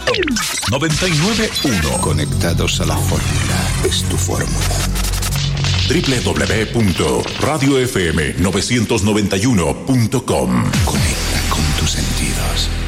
99.1. Conectados a la fórmula. Es tu fórmula. www.radiofm991.com. Conecta con tus sentidos.